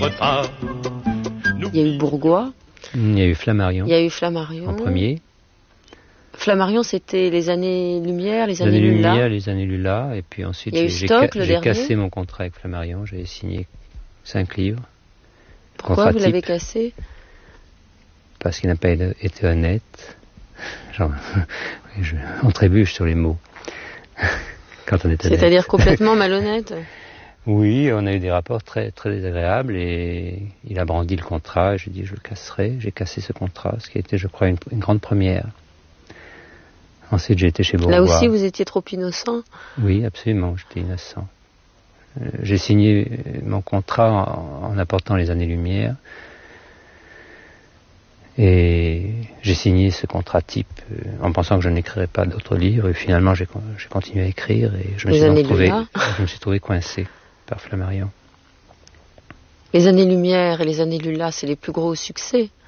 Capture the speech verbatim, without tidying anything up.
retard. Il y a eu Bourgois. Il y a eu Flammarion. Il y a eu Flammarion. En premier. Flammarion, c'était les années Lumière, les années, les années Lula. Lumière, les années Lula. Et puis ensuite, j'ai, j'ai, ca- j'ai cassé mon contrat avec Flammarion. J'avais signé cinq livres. Pourquoi vous l'avez cassé? Parce qu'il n'a pas été honnête. Genre, je, on trébuche sur les mots. Quand on est honnête. C'est-à-dire complètement malhonnête? Oui, on a eu des rapports très, très désagréables et il a brandi le contrat. J'ai dit je le casserai. J'ai cassé ce contrat, ce qui a été, je crois, une, une grande première. Ensuite, j'ai été chez Bourgois. Là aussi, vous étiez trop innocent? Oui, absolument, j'étais innocent. Euh, j'ai signé mon contrat en, en apportant les années-lumière. Et j'ai signé ce contrat type euh, en pensant que je n'écrirais pas d'autres livres. Et finalement, j'ai, j'ai continué à écrire et je me, suis retrouvé, je me suis trouvé coincé par Flammarion. Les années-lumière et les années Lula, c'est les plus gros succès.